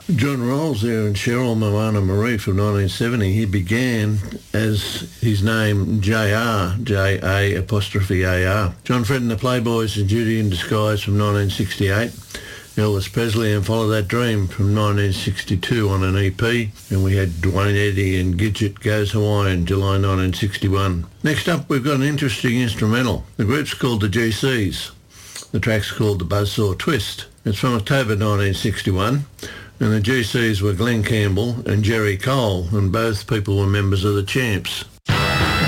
John Rolls there and Cheryl Moana Marie from 1970, he began as his name JR, J-A apostrophe A-R. John Fred and the Playboys and Judy in Disguise from 1968. Elvis Presley and Follow That Dream from 1962 on an EP. And we had Dwayne Eddy and Gidget Goes Hawaiian, July 1961. Next up, we've got an interesting instrumental. The group's called the GCs. The track's called The Buzzsaw Twist. It's from October 1961. And the GCs were Glenn Campbell and Jerry Cole, and both people were members of the Champs.